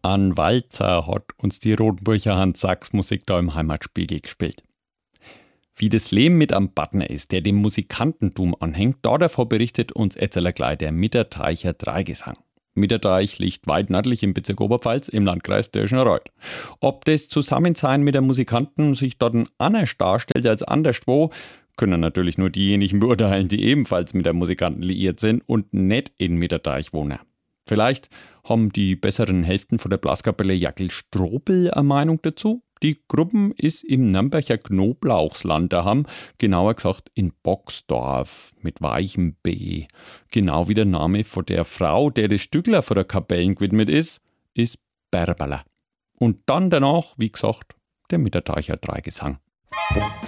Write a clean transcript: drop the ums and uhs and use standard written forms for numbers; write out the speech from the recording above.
An Walzer hat uns die Rotenburger Hans Sachs Musik da im Heimatspiegel gespielt. Wie das Leben mit am Partner ist, der dem Musikantentum anhängt, davor berichtet uns jetzt gleich der Mitterteicher Dreigesang. Mitterteich liegt weit nördlich im Bezirk Oberpfalz im Landkreis Tirschenreuth. Ob das Zusammensein mit der Musikanten sich dort anders darstellt als anderswo, können natürlich nur diejenigen beurteilen, die ebenfalls mit der Musikanten liiert sind und nicht in Mitterteich wohnen. Vielleicht haben die besseren Hälften von der Blaskapelle Jackel Strobel eine Meinung dazu. Die Gruppen ist im Nürnberger Knoblauchsland daheim, genauer gesagt in Boxdorf mit weichem B. Genau wie der Name von der Frau, der das Stückler von der Kapellen gewidmet ist Berberler. Und dann danach, wie gesagt, der Mitterteicher Dreigesang.